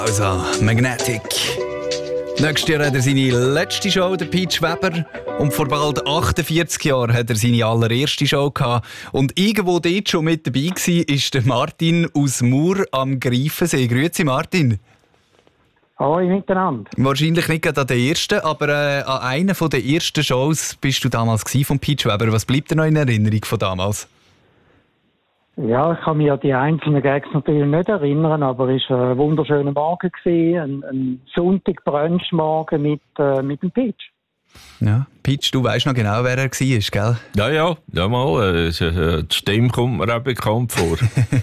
Also, Magnetic. Nächstes Jahr hat er seine letzte Show, der Peach Weber. Und vor bald 48 Jahren hat er seine allererste Show gehabt. Und irgendwo dort schon mit dabei war, ist der Martin aus Mur am Greifensee. Grüezi, Martin. Hallo miteinander. Wahrscheinlich nicht gerade an der ersten, aber an einer der ersten Shows bist du damals von Peach Weber. Was bleibt dir noch in Erinnerung von damals? Ja, ich kann mich an die einzelnen Gags natürlich nicht erinnern, aber es war ein wunderschöner Morgen gewesen, ein Sonntag-Brunch-Morgen mit dem Peach. Ja, Peach, du weißt noch genau, wer er war, gell? Ja mal, die Stimme kommt mir auch bekannt vor.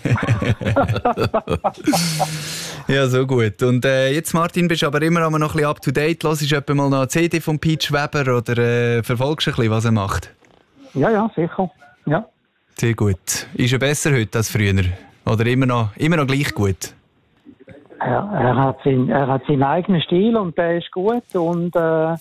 Ja, so gut. Und jetzt, Martin, bist du aber immer noch ein bisschen up-to-date. Hörst du etwa mal noch eine CD von Peach Weber oder verfolgst du ein bisschen, was er macht? Ja, sicher. Ja. Sehr gut. Ist er besser heute als früher? Oder immer noch gleich gut? Er hat seinen eigenen Stil und der ist gut. Und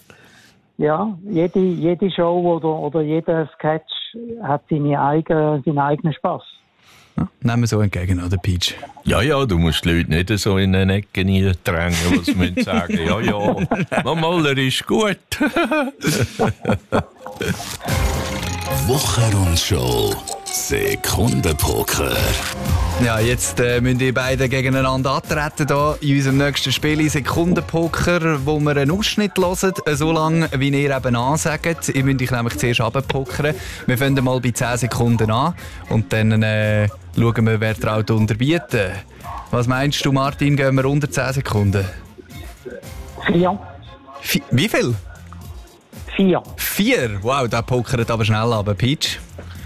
jede Show oder jeder Sketch hat seinen eigenen Spass. Ja, nehmen wir so entgegen, oder Peach? Ja, du musst die Leute nicht so in eine Ecke drängen, was sie müssen sagen. Ja, Maler ist gut. Wochenrundshow Sekundenpoker. Ja, jetzt müssen die beiden gegeneinander antreten hier in unserem nächsten Spiel Sekundenpoker, wo wir einen Ausschnitt hören, so lange, wie ihr eben ansagt. Ihr müsst euch nämlich zuerst runterpokern. Wir fangen mal bei 10 Sekunden an und dann schauen wir, wer traut unterbieten. Was meinst du, Martin, gehen wir unter 10 Sekunden? 4. Wie viel? 4. 4? Wow, der pokert aber schnell ab. Peach?